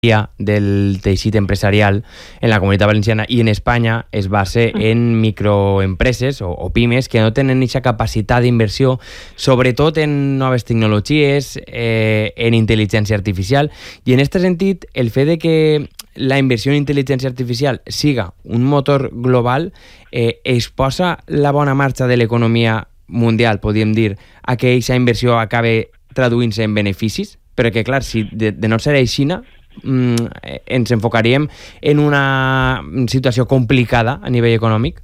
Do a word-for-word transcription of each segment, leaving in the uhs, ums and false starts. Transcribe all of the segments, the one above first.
del teixit empresarial en la Comunitat Valenciana i en Espanya es basa en microempreses o, o pimes que no tenen aquesta capacitat d'inversió, sobretot en noves tecnologies, eh, en intel·ligència artificial, i en aquest sentit el fet de que la inversió en intel·ligència artificial siga un motor global eh, es posa la bona marxa de l'economia mundial, podríem dir, a que aquesta inversió acabe traduint-se en beneficis, perquè clar, si de, de no ser així, Mm, ens enfocaríem en una situación complicada a nivel económico.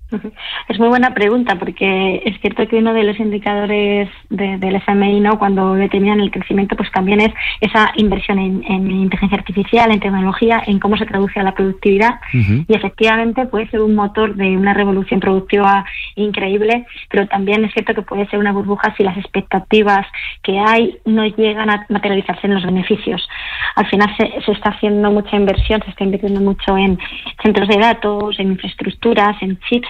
Es muy buena pregunta, porque es cierto que uno de los indicadores de, del F M I, ¿no?, cuando determinan el crecimiento, pues también es esa inversión en, en inteligencia artificial, en tecnología, en cómo se traduce a la productividad. Uh-huh. Y efectivamente puede ser un motor de una revolución productiva increíble, pero también es cierto que puede ser una burbuja si las expectativas que hay no llegan a materializarse en los beneficios. Al final se, se está haciendo mucha inversión, se está invirtiendo mucho en centros de datos, en infraestructuras, en chips,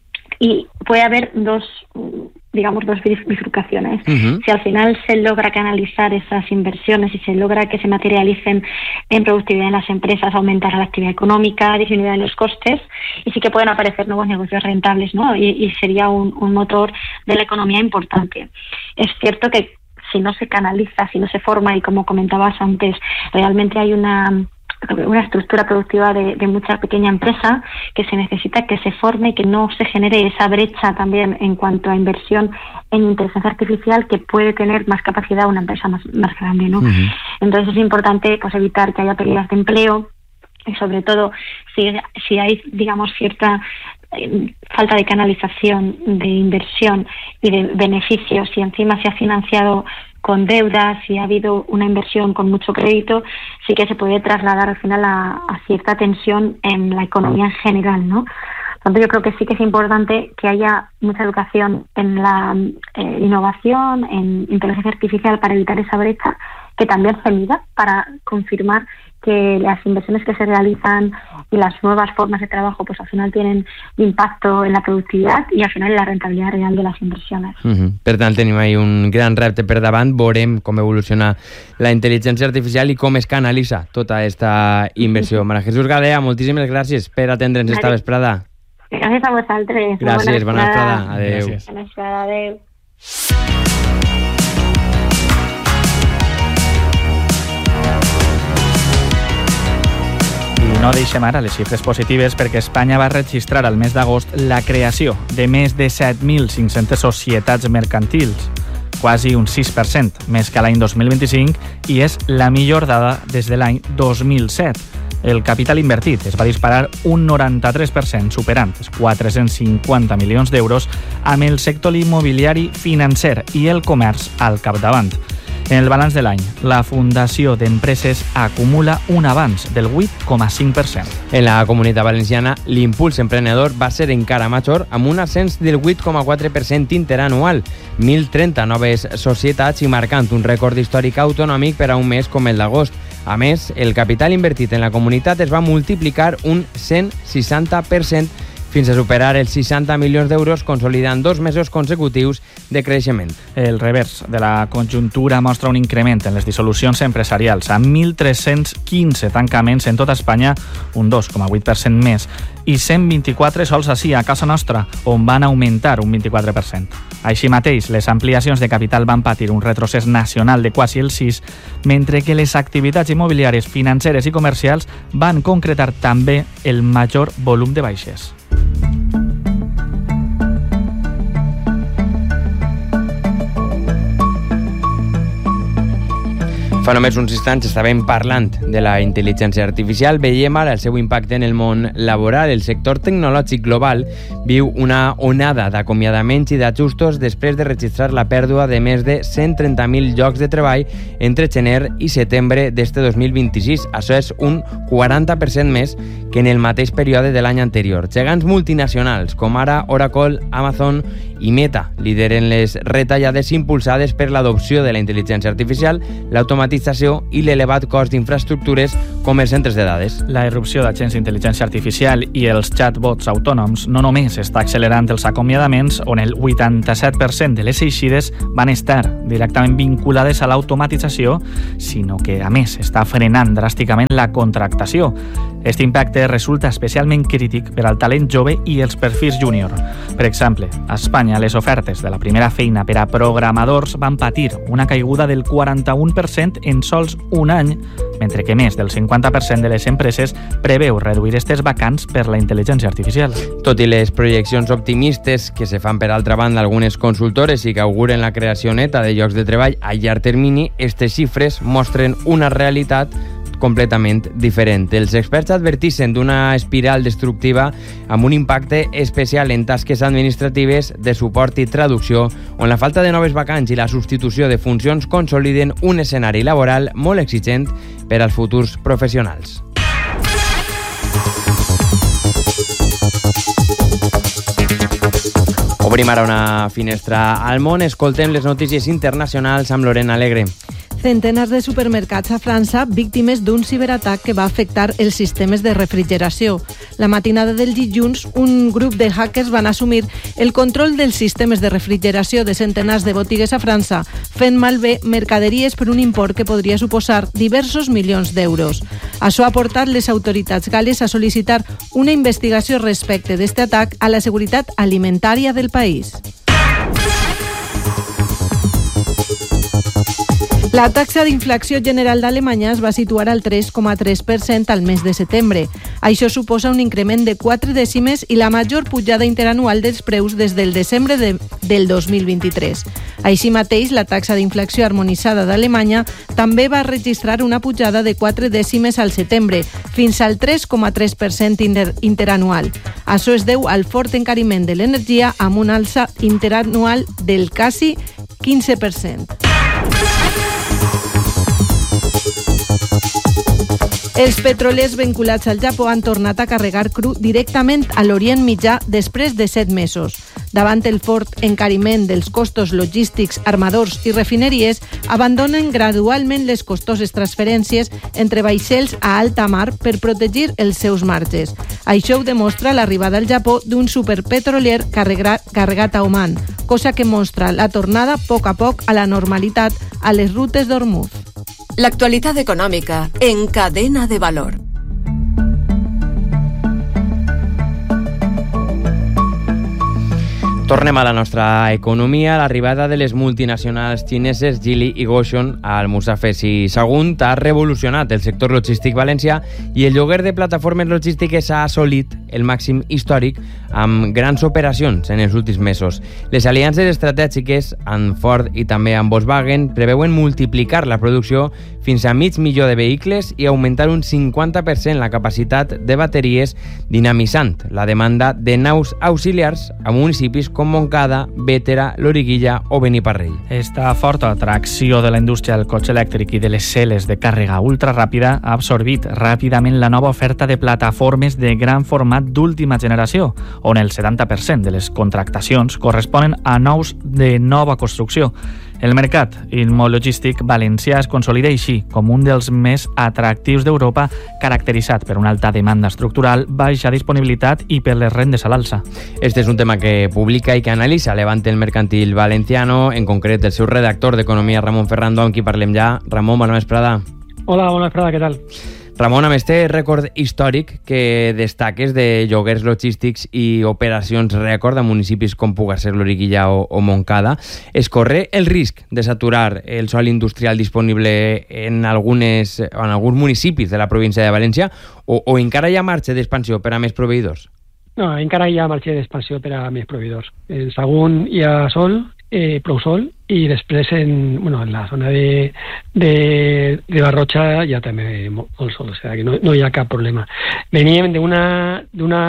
y puede haber dos, digamos, dos bifurcaciones. Uh-huh. Si al final se logra canalizar esas inversiones y se logra que se materialicen en productividad en las empresas, aumentar la actividad económica, disminuir los costes, y sí que pueden aparecer nuevos negocios rentables, ¿no? Y, y sería un, un motor de la economía importante. Es cierto que si no se canaliza, si no se forma, y como comentabas antes, realmente hay una... una estructura productiva de, de mucha pequeña empresa que se necesita que se forme y que no se genere esa brecha también en cuanto a inversión en inteligencia artificial que puede tener más capacidad una empresa más, más grande, ¿no? Uh-huh. Entonces es importante pues evitar que haya pérdidas de empleo y sobre todo si, si hay, digamos, cierta eh, falta de canalización de inversión y de beneficios, y encima se ha financiado con deudas, si ha habido una inversión con mucho crédito, sí que se puede trasladar al final a, a cierta tensión en la economía en general, ¿no? Por tanto, yo creo que sí que es importante que haya mucha educación en la eh, innovación, en inteligencia artificial para evitar esa brecha, que también se mida para confirmar que las inversiones que se realizan y las nuevas formas de trabajo pues al final tienen impacto en la productividad y al final en la rentabilidad real de las inversiones. Uh-huh. Per tant, tenim ahí un gran repte per davant, veurem com evoluciona la intel·ligència artificial i com es canalitza tota aquesta inversió. Mara Jesús Gadea, moltíssimes gràcies per atendre'ns esta vesprada. Gràcies a vosaltres. Gràcies, bona vesprada. Adéu. Bona vesprada, adéu. No deixem ara les xifres positives perquè Espanya va registrar al mes d'agost la creació de més de set mil cinc-centes societats mercantils, quasi un sis per cent més que l'any dos mil vint-i-cinc, i és la millor dada des de l'any dos mil set. El capital invertit es va disparar un noranta-tres per cent, superant els quatre-cents cinquanta milions d'euros, amb el sector immobiliari, financer i el comerç al capdavant. En el balanç de l'any, la Fundació d'Empreses acumula un avanç del vuit coma cinc per cent. En la Comunitat Valenciana, l'impuls emprenedor va ser encara major, amb un ascens del vuit coma quatre per cent interanual, mil trenta noves societats i marcant un rècord històric autonòmic per a un mes com el d'agost. A més, el capital invertit en la comunitat es va multiplicar un cent seixanta per cent fins a superar els seixanta milions d'euros, consolidant dos mesos consecutius de creixement. El revers de la conjuntura mostra un increment en les dissolucions empresarials, amb mil tres-cents quinze tancaments en tota Espanya, un dos coma vuit per cent més, i cent vint-i-quatre sols ací, a casa nostra, on van augmentar un vint-i-quatre per cent. Així mateix, les ampliacions de capital van patir un retrocés nacional de quasi el sis, mentre que les activitats immobiliàries, financeres i comercials van concretar també el major volum de baixes. Fa només uns instants estàvem parlant de la intel·ligència artificial. Veiem ara el seu impacte en el món laboral. El sector tecnològic global viu una onada d'acomiadaments i d'ajustos després de registrar la pèrdua de més de cent trenta mil llocs de treball entre gener i setembre d'este dos mil vint-i-sis. Això és un quaranta per cent més que en el mateix període de l'any anterior. Gegants multinacionals com ara Oracle, Amazon i Meta lideren les retallades impulsades per l'adopció de la intel·ligència artificial, l'automatització automatització i l'elevat cost d'infraestructures com els centres de dades. La irrupció d'agents d'intel·ligència artificial i els chatbots autònoms no només està accelerant els acomiadaments, on el vuitanta-set per cent de les eixides van estar directament vinculades a l'automatització, sinó que, a més, està frenant dràsticament la contractació. Aquest impacte resulta especialment crític per al talent jove i els perfils júnior. Per exemple, a Espanya, les ofertes de la primera feina per a programadors van patir una caiguda del quaranta-un per cent en sols un any, mentre que més del cinquanta per cent de les empreses preveu reduir aquestes vacants per la intel·ligència artificial. Tot i les projeccions optimistes que se fan per altra banda algunes consultores i que auguren la creació neta de llocs de treball a llarg termini, aquestes xifres mostren una realitat completament diferent. Els experts advertixen d'una espiral destructiva amb un impacte especial en tasques administratives de suport i traducció, on la falta de noves vacants i la substitució de funcions consoliden un escenari laboral molt exigent per als futurs professionals. Obrim ara una finestra al món. Escoltem les notícies internacionals amb Lorena Alegre. Centenars de supermercats a França víctimes d'un ciberatac que va afectar els sistemes de refrigeració. La matinada del dilluns, un grup de hackers van assumir el control dels sistemes de refrigeració de centenars de botigues a França, fent malbé mercaderies per un import que podria suposar diversos milions d'euros. Això ha portat les autoritats gal·les a sol·licitar una investigació respecte d'aquest atac a la seguretat alimentària del país. La taxa d'inflació general d'Alemanya es va situar al tres coma tres per cent al mes de setembre. Això suposa un increment de quatre dècimes i la major pujada interanual dels preus des del desembre de, del dos mil vint-i-tres. Així mateix, la taxa d'inflació harmonitzada d'Alemanya també va registrar una pujada de quatre dècimes al setembre, fins al tres coma tres per cent inter, interanual. Això es deu al fort encariment de l'energia amb una alça interanual del quasi quinze per cent. Els petrolers vinculats al Japó han tornat a carregar cru directament a l'Orient Mitjà després de set mesos. Davant el fort encariment dels costos logístics, armadors i refineries, abandonen gradualment les costoses transferències entre vaixells a alta mar per protegir els seus marges. Això ho demostra l'arribada al Japó d'un superpetrolier carregat a Oman, cosa que mostra la tornada a poc a poc a la normalitat a les rutes d'Ormuz. L'actualitat econòmica en Cadena de Valor. Tornem a la nostra economia. L'arribada de les multinacionals xineses Geely i Gotion al Musafes i Sagunt ha revolucionat el sector logístic valencià i el lloguer de plataformes logístiques ha assolit el màxim històric amb grans operacions en els últims mesos. Les aliances estratègiques amb Ford i també amb Volkswagen preveuen multiplicar la producció fins a mig milió de vehicles i augmentar un cinquanta per cent la capacitat de bateries, dinamitzant la demanda de naus auxiliars a municipis com Montcada, Bétera, Loriguilla o Beniparrell. Esta forta atracció de la indústria del cotxe elèctric i de les celes de càrrega ultraràpida ha absorbit ràpidament la nova oferta de plataformes de gran format d'última generació, on el setanta per cent de les contractacions corresponen a nous de nova construcció. El mercat imologístic valencià es consolida així com un dels més atractius d'Europa, caracteritzat per una alta demanda estructural, baixa disponibilitat i per les rendes a l'alça. Este és un tema que publica i que analitza Levante el Mercantil Valenciano, en concret el seu redactor d'Economia, Ramon Ferrando, amb qui parlem ja. Ramon, bona vesprada. Hola, bona vesprada, què tal? Ramon, amb este rècord històric que destaques de lloguers logístics i operacions rècord a municipis com puga ser Loriguilla o, o Montcada, es corre el risc de saturar el sòl industrial disponible en, algunes, en alguns municipis de la província de València o, o encara hi ha marxa d'expansió per a més proveïdors? No, encara hi ha marxa d'expansió per a més proveïdors. En Sagunt hi ha sol, eh, prou sol, i després en, bueno, en la zona de, de, de Barrocha hi ha també molt, molt sol, o sigui que no, no hi ha cap problema. Veníem d'una d'una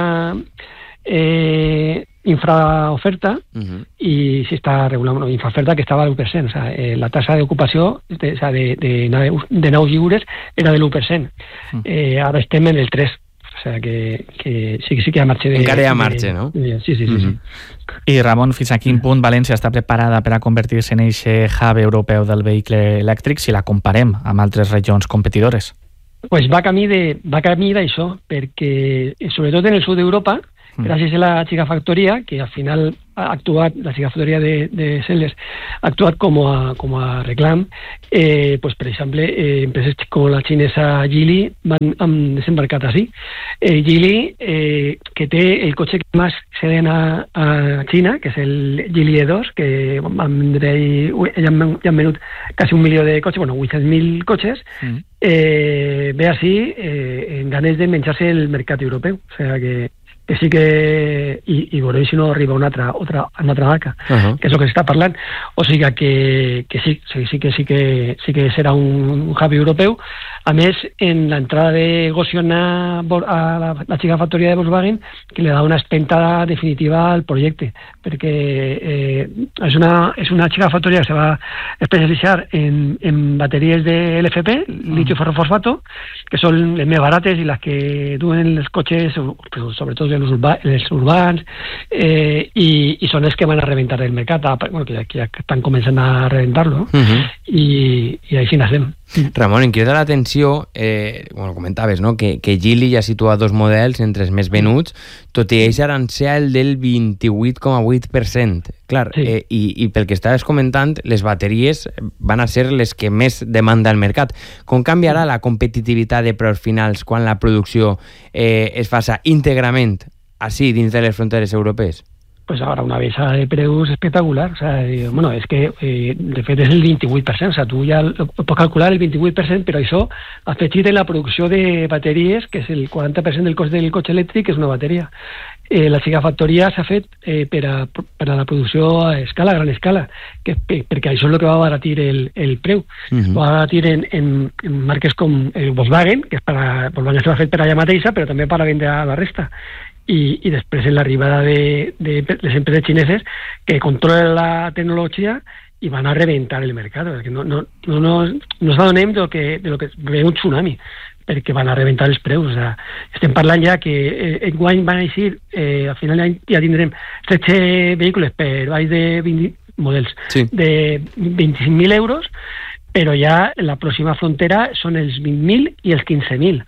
eh, infraoferta uh-huh. i s'està regulant una infraoferta que estava a l'u per cent, o sigui, eh, la tassa d'ocupació de, o sigui, de, de, de naus lliures era de l'u per cent, uh-huh. eh, ara estem en el tres per cent. O sea, que, que sí, sí que hi ha marge de... Encara hi ha marge, no? De, sí, sí, sí, mm-hmm. sí. I, Ramon, fins a quin punt València està preparada per a convertir-se en eixe hub europeu del vehicle elèctric si la comparem amb altres regions competidores? Pues va camí de va camí d'això, perquè sobretot en el sud d'Europa, gràcies a la Gigafactoria, que al final ha actuat, la Gigafactoria de, de Celles ha actuat com a, com a reclam, eh, pues, per exemple, eh, empreses com la xinesa Geely van, han desembarcat així. Eh, Geely, eh, que té el cotxe que més se ven a, a Xina, que és el Geely E dos, que van vendre ahí, ja han, ja han venut quasi un milió de cotxes, bueno, vuit-cents mil cotxes, mm. eh, ve així eh, en ganes de menjar-se el mercat europeu. O sea que que sí que... I, i veurem si no arriba una altra, otra, una altra marca, uh-huh. que és el que s'està parlant. O sigui que, que sí, sí, sí, que, sí, que, sí que serà un, un hub europeu. A més, en l'entrada de Gotion a, a la, la Gigafactoria de Volkswagen, que li da una espentada definitiva al projecte, perquè eh, és, una, és una Gigafactoria que se va especialitzar en, en bateries de L F P, uh-huh. litio ferrofosfato, que són les més barates i les que duen els cotxes, sobretot els, urba, els urbans, eh, i, i són els que van a reventar el mercat, bueno, que, ja, que ja estan començant a reventar-lo, no? Uh-huh. I, i així nascem. Ramon, em crida l'atenció, eh, bueno, comentaves, no?, que, que Geely ja situa dos models entre els més venuts, tot i ells arancea el del vint-i-vuit coma vuit per cent. Clar, sí. eh, i, i pel que estaves comentant, les bateries van a ser les que més demanda el mercat. Com canviarà la competitivitat de preus finals quan la producció eh, es faça íntegrament així dins de les fronteres europees? Pues ahora una besa de preus espectacular. O sea, eh, bueno, es que eh, de fet és el vint-i-vuit per cent, o sea, tu ja pots calcular el vint-i-vuit per cent, però això afegit en la producció de bateries, que és el quaranta per cent del cost del cotxe elèctric, és una bateria. Eh, la Gigafactoria s'ha fet eh, per, a, per a la producció a escala, a gran escala, que, perquè això és el que va abaratir el, el preu. Uh-huh. Va abaratir en, en, en marques com el Volkswagen, que és per a, Volkswagen s'ha fet per allà mateixa, però també per a vendre a la resta. I, i després en l'arribada de, de les empreses xineses que controlen la tecnologia i van a reventar el mercat, perquè no, no, no, no, no s'adonem de lo que, de lo que ve un tsunami, perquè van a reventar els preus. O sea, estem parlant ja que eh, enguany van a eixir, eh, al final ja tindrem setze vehicles per baix de vint models, sí. de vint-i-cinc mil euros, però ja la pròxima frontera són els vint mil i els quinze mil.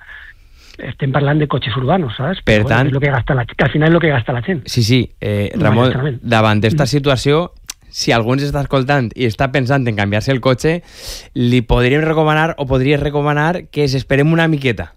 Estem parlant de cotxes urbanos, ¿sabes? Per Però, tant... bueno, és lo que gasta la, que al final és el que gasta la gent. Sí, sí. Eh, Ramon, davant d'esta situació, si algú ens està escoltant i està pensant en canviar-se el cotxe, li podríem recomanar o podries recomanar que s'esperem una miqueta.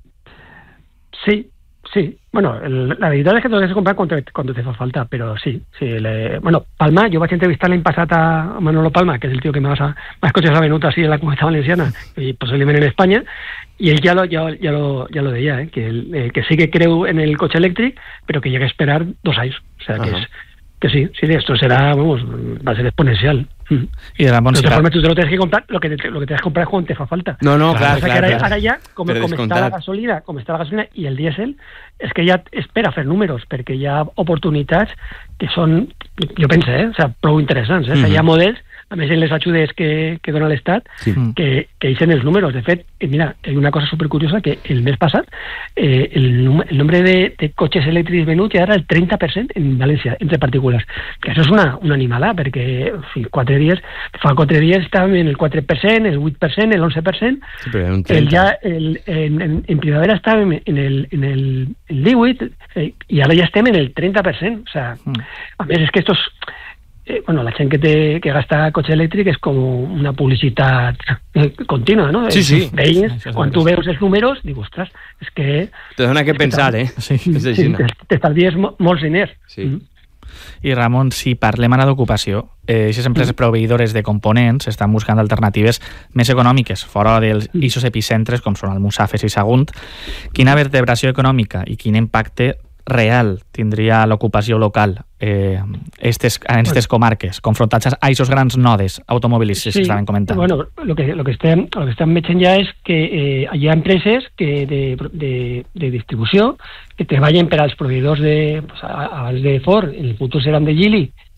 Sí, sí. Bueno, el, la veritat és que t'ho has de comprar quan te, quan te fa falta, però sí. sí le, bueno, Palma, jo vaig entrevistar l'any passat a Manolo Palma, que és el tio que més, més cotxes ha venut així en la Comunitat Valenciana i posiblement en Espanya, i ell ja lo, ja, ja lo, ja lo deia, eh, que, eh, que sí que creu en el cotxe elèctric, però que llega a esperar dos anys. O sea, que, uh-huh. es, que sí, sí, esto será, vamos, va a ser exponencial. Mm. Y de todas formas, tú te lo tienes que comprar, lo que te, lo que te has que comprar cuando te fa falta. No, no, claro, claro. claro, Ara, claro. ara ja, com, com està la gasolina, com està la gasolina i el dièsel, és que ja espera fer números, perquè hi ha oportunitats que són, jo penso, eh, o sea, prou interessants. Eh? Mm-hmm. O sea, hi ha models, a més en les ajudes que, que dona l'Estat, sí. que, que eixen els números. De fet, mira, hi ha una cosa supercuriosa, que el mes passat eh, el, el nombre de, de cotxes elèctrics venuts ja era el trenta per cent en València, entre particulars. Que això és una, una animalada, perquè en fi, quatre dies, fa quatre dies estàvem en el quatre per cent, el vuit per cent, el onze per cent, sí, el ja, el, en, en, en primavera estàvem en el, en el, el divuit eh, i ara ja estem en el trenta per cent. O sea, mm. A més, és que estos... Eh, bueno, la gent que, té, que gasta cotxe elèctric és com una publicitat eh, contínua, no? Sí, sí. Veïns, sí, quan tu veus els números, dic, ostres, és que... Te dona que pensar, eh? Sí, sí, t'estalvies molts diners. Sí. Mm. I Ramon, si parlem ara d'ocupació, eh, aquestes empreses proveïdores de components estan buscant alternatives més econòmiques fora dels eixos epicentres com són Almussafes i Sagunt. Quina vertebració econòmica i quin impacte real tindria l'ocupació local eh, estes, en aquestes comarques, confrontats a aquests grans nodes automobilístics sí, que estaven comentant? Bueno, lo que, lo que estem, lo que estem veient ja és que eh, hi ha empreses que de, de, de distribució que treballen per als proveïdors de, pues, abans de Ford, en el futur seran de Geely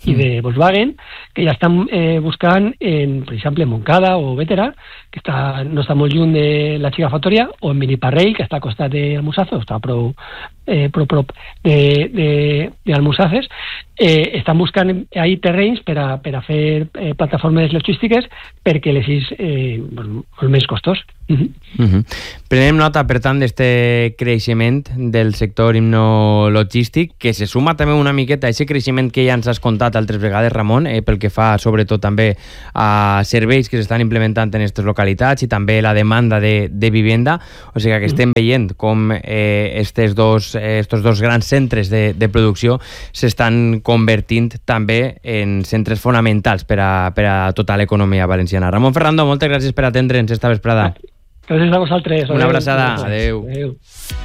i de Volkswagen, que ja estan eh, buscant, en, per exemple, en Montcada o Bétera, que està, no està molt lluny de la Gigafactoria, o en Beniparrell, que està al costat d'Almussafes, està prou, eh, prou prop d'Almussafes, eh, estan buscant ahí terrenys per a, per a fer eh, plataformes logístiques perquè les és eh, molt més costós. Uh-huh. Uh-huh. Prenem nota, per tant, d'este creixement del sector himnologístic, que se suma també una miqueta a aquest creixement que ja ens has contat altres vegades, Ramon, eh, pel que fa sobretot també a serveis que s'estan implementant en aquestes localitats i també la demanda de, de vivenda, o sigui que estem veient com eh, estes dos, eh, estos dos grans centres de, de producció s'estan convertint també en centres fonamentals per a, per a tota l'economia valenciana. Ramon Ferrando, moltes gràcies per atendre'ns esta vesprada. Gràcies a vosaltres. Una abraçada. Adéu. Adéu.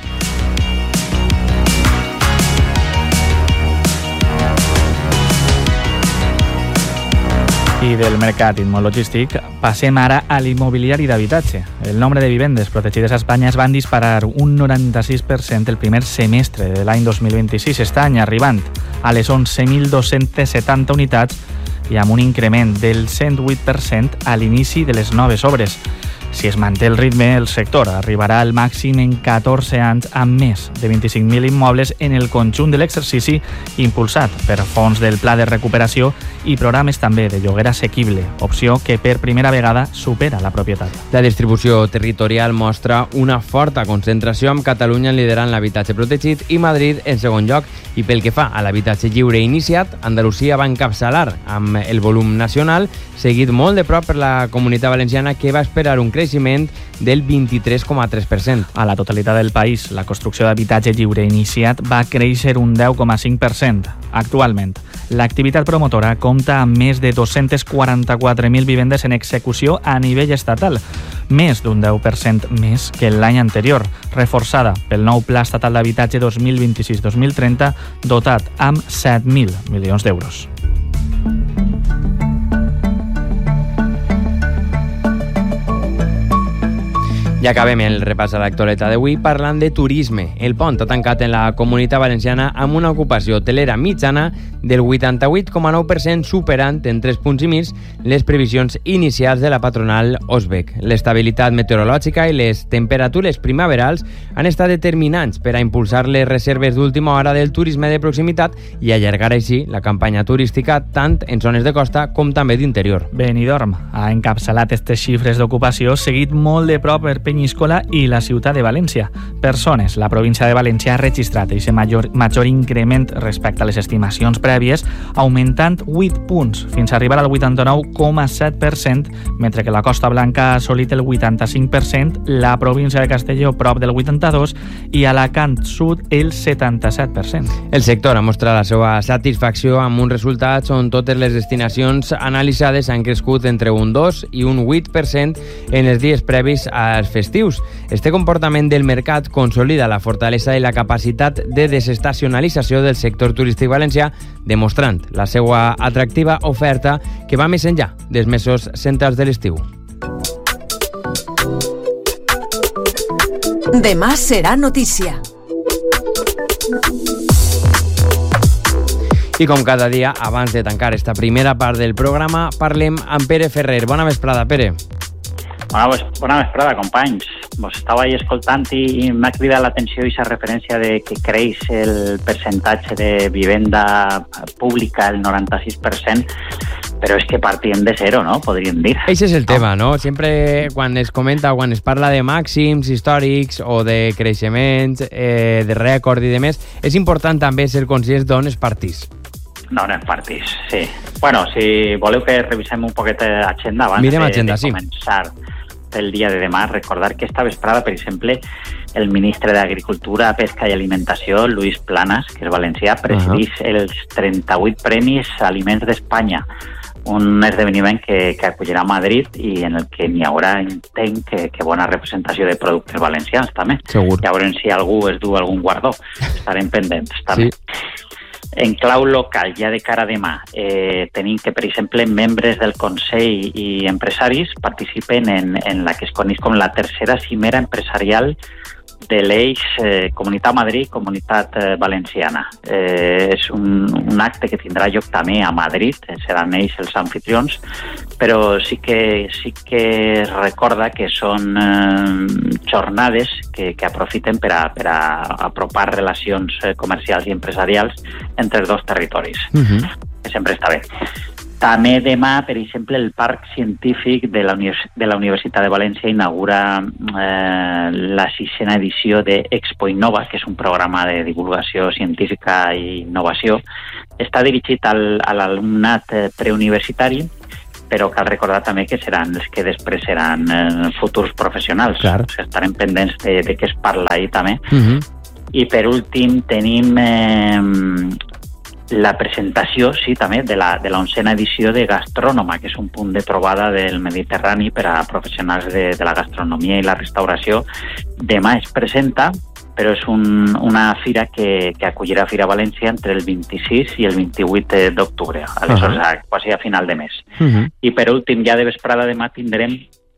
I del mercat immobilístic passem ara a l'immobiliari d'habitatge. El nombre de vivendes protegides a Espanya es van disparar un noranta-sis per cent el primer semestre de l'any dos mil vint-i-sis, aquest any arribant a les onze mil dos-cents setanta unitats i amb un increment del cent vuit per cent a l'inici de les noves obres. Si es manté el ritme, el sector arribarà al màxim en catorze anys amb més de vint-i-cinc mil immobles en el conjunt de l'exercici impulsat per fons del Pla de Recuperació i programes també de lloguer assequible, opció que per primera vegada supera la propietat. La distribució territorial mostra una forta concentració amb Catalunya liderant l'habitatge protegit i Madrid en segon lloc, i pel que fa a l'habitatge lliure iniciat, Andalusia va encapçalar amb el volum nacional, seguit molt de prop per la Comunitat Valenciana, que va esperar un creixement del vint-i-tres coma tres per cent. A la totalitat del país, la construcció d'habitatge lliure iniciat va créixer un deu coma cinc per cent. Actualment, l'activitat promotora compta amb més de dos-cents quaranta-quatre mil vivendes en execució a nivell estatal, més d'un deu per cent més que l'any anterior, reforçada pel nou Pla Estatal d'Habitatge dos mil vint-i-sis dos mil trenta, dotat amb set mil milions d'euros. I acabem el repàs a l'actualitat d'avui parlant de turisme. El pont ha tancat en la Comunitat Valenciana amb una ocupació hotelera mitjana del vuitanta-vuit coma nou per cent, superant en tres punts i mig les previsions inicials de la patronal Osbec. L'estabilitat meteorològica i les temperatures primaverals han estat determinants per a impulsar les reserves d'última hora del turisme de proximitat i allargar així la campanya turística tant en zones de costa com també d'interior. Benidorm ha encapçalat aquestes xifres d'ocupació, seguit molt de prop per Penyíscola i la ciutat de València. Per zones, la província de València ha registrat aquest major, major increment respecte a les estimacions prèvies, augmentant vuit punts fins a arribar al vuitanta-nou coma set per cent, mentre que la Costa Blanca ha assolit el vuitanta-cinc per cent, la província de Castelló prop del vuitanta-dos per cent i Alacant Sud el setanta-set per cent. El sector ha mostrat la seva satisfacció amb uns resultats on totes les destinacions analitzades han crescut entre un dos i un vuit per cent en els dies previs als festius. Este comportament del mercat consolida la fortalesa i la capacitat de desestacionalització del sector turístic valencià, demostrant la seva atractiva oferta que va més enllà dels mesos centrals de l'estiu. Demà serà notícia. I com cada dia, abans de tancar esta primera part del programa, parlem amb Pere Ferrer. Bona vesprada, Pere. Bona, bona vesprada, companys. Vos estava ahí escoltant i, i m'ha cridat l'atenció aquesta referència de que creix el percentatge de vivenda pública, el noranta-sis per cent, però és que partim de zero, no? Podríem dir. Ese és el tema, no? Sempre quan es comenta, quan es parla de màxims històrics o de creixements, eh, de rècord i demés, és important també ser conscients d'on es partís. No, no es partís, sí. Bueno, si voleu que revisem un poquet l'agenda abans Mirem de, agenda, de sí. començar el dia de demà, recordar que esta vesprada, per exemple, el ministre d'Agricultura, Pesca i Alimentació, Luis Planas, que és valencià, presideix uh-huh. els trenta-vuit Premis Aliments d'Espanya, un esdeveniment que, que acollirà a Madrid i en el que n'hi haurà, entenc, que, que bona representació de productes valencians, també. Segur. Llavors, si algú es du algun guardó, estarem pendents, també. Sí. En clau local, ja de cara a demà, eh, tenim que, per exemple, membres del Consell i empresaris participen en, en la que es coneix com la tercera cimera empresarial de l'eix eh, Comunitat Madrid, Comunitat eh, Valenciana. Eh, és un, un acte que tindrà lloc també a Madrid, seran ells els anfitrions, però sí que, sí que recorda que són eh, jornades que, que aprofiten per a, per a apropar relacions comercials i empresarials entre els dos territoris, uh-huh. que sempre està bé. També demà, per exemple, el Parc Científic de la, Univers- de la Universitat de València inaugura eh, la sisena edició de Expo Innova, que és un programa de divulgació científica i innovació. Està dirigit al, a l'alumnat eh, preuniversitari, però cal recordar també que seran els que després seran eh, futurs professionals. Clar. O sigui, estarem pendents de, de què es parla ahir també. Uh-huh. I per últim tenim eh, la presentació, sí, també, de la, de l'onzena edició de Gastrònoma, que és un punt de trobada del Mediterrani per a professionals de, de la gastronomia i la restauració. Demà es presenta, però és un, una fira que, que acollirà Fira València entre el vint-i-sis i el vint-i-vuit d'octubre, aleshores uh-huh. quasi a final de mes. Uh-huh. I per últim, ja de vesprada demà tindrem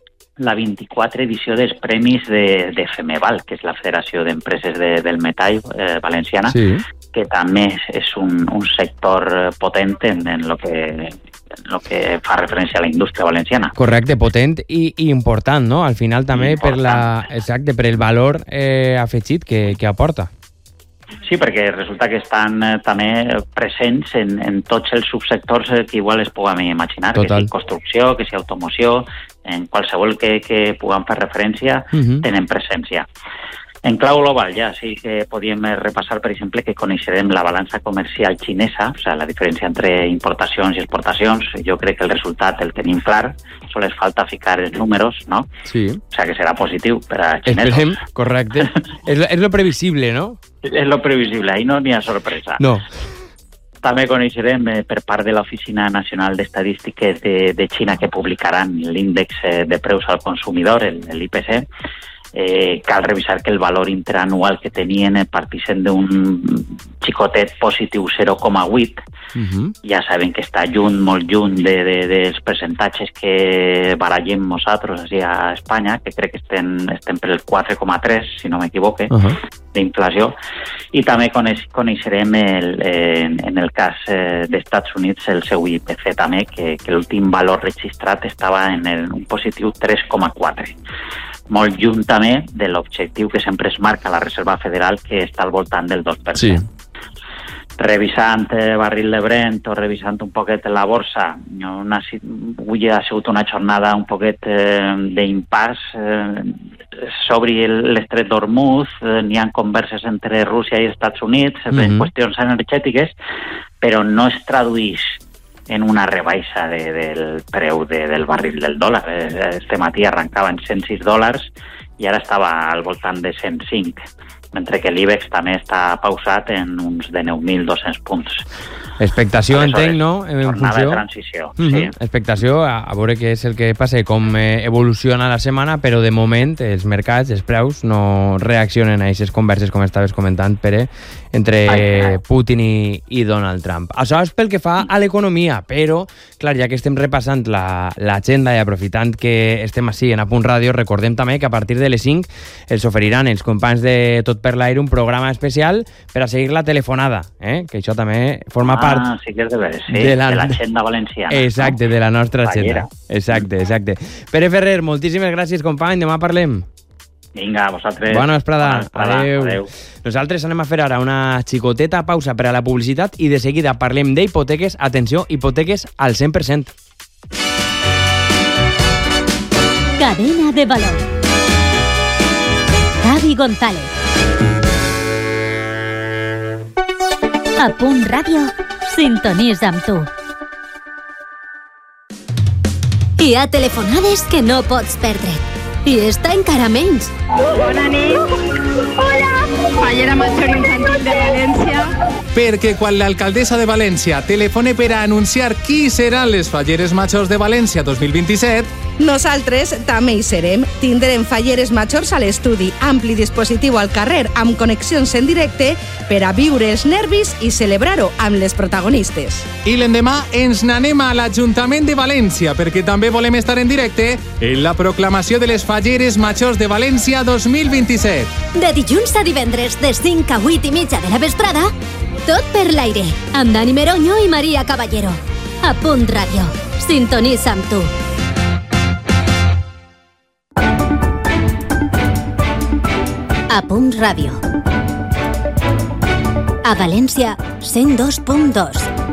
la vint-i-quatre edició dels Premis de, de FEMEVAL, que és la Federació d'Empreses de, del Metall eh, Valenciana, sí. que també és un, un sector potent en, en lo que... en lo que fa referència a la indústria valenciana. Correcte, potent i, i important, no? Al final també important. per la, exacte, per el valor eh, afegit que, que aporta. Sí, perquè resulta que estan eh, també presents en, en tots els subsectors que igual es puguem imaginar, Total. que sigui construcció, que sigui automoció, en qualsevol que, que puguem fer referència, uh-huh. tenen presència. En clau global ja sí que podíem repassar, per exemple, que coneixerem la balança comercial xinesa, o sigui, la diferència entre importacions i exportacions. Jo crec que el resultat el tenim clar, sols falta ficar els números, no? Sí. O sigui, que serà positiu per a xinesos. Esperem, correcte. és, lo, és lo previsible, no? És lo previsible, ahí no n'hi ha sorpresa. No. També coneixerem eh, per part de l'Oficina Nacional d'Estadístiques de, de Xina que publicaran l'índex de preus al consumidor, l'I P C. Eh, cal revisar que el valor interanual que tenien eh, partixen d'un xicotet positiu zero coma vuit. Uh-huh. Ja sabem que està lluny, molt lluny de, de, dels percentatges que barallem nosaltres així a Espanya, que crec que estem, estem per el quatre coma tres, si no m'equivoque, uh-huh. d'inflació. I també coneix, coneixerem el, en, en el cas eh, d'Estats Units el seu I P C també, que, que l'últim valor registrat estava en el, un positiu tres coma quatre. Molt lluny també de l'objectiu que sempre es marca la Reserva Federal, que està al voltant del dos per cent. Sí. Revisant eh, barril de Brent o revisant un poquet la borsa, una, avui ha sigut una jornada un poquet eh, d'impàs eh, sobre l'estret d'Hormuz, eh, n'hi ha converses entre Rússia i Estats Units mm-hmm. en qüestions energètiques, però no es tradueix en una rebaixa de, del preu de, del barril del dòlar. Este matí arrencava en cent sis dòlars i ara estava al voltant de cent cinc, mentre que l'Ibex també està pausat en uns dinou mil dos-cents punts. Expectació, entenc, no? En jornada funció... de transició, mm-hmm. sí. Expectació, a, a veure què és el que passa, com eh, evoluciona la setmana, però de moment els mercats, els preus, no reaccionen a aquestes converses, com estaves comentant, Pere, entre ai, ai. Putin i, i Donald Trump. Això és pel que fa a l'economia, però, clar, ja que estem repassant l'agenda la, i aprofitant que estem així en Apunt Ràdio, recordem també que a partir de les cinc els oferiran els companys de Tot per l'Aire un programa especial per a seguir la telefonada, eh? Que això també forma ah, part sí que és de veure, sí, de l'agenda valenciana. Exacte, no? De la nostra Ballera. agenda. Exacte, exacte. Pere Ferrer, moltíssimes gràcies, company, demà parlem. Vinga, vosaltres. Bona vesprada. Bona vesprada. Adéu. Adéu. Nosaltres anem a fer ara una xicoteta pausa per a la publicitat i de seguida parlem d'hipoteques. Atenció, hipoteques al cent per cent. Cadena de valor. Javi González. A Punt Ràdio, sintonitza amb tu. Hi ha telefonades que no pots perdre. I esta encara menys. Bona nit. Hola. Ballera Major Infantil de València. perquè quan l'alcaldessa de València telefone per a anunciar qui seran les Falleres Majors de València dos mil vint-i-set, nosaltres també hi serem. Tindrem Falleres Majors a l'estudi, ampli dispositiu al carrer amb connexions en directe per a viure els nervis i celebrar-ho amb les protagonistes. I l'endemà ens n'anem a l'Ajuntament de València perquè també volem estar en directe en la proclamació de les Falleres Majors de València dos mil vint-i-set. De dilluns a divendres, de cinc a vuit i mitja de la vesprada, tot per l'aire, amb Dani Meroño i Maria Caballero. A Punt Ràdio. Sintonitza amb tu. A Punt Ràdio. A València, cent dos punt dos.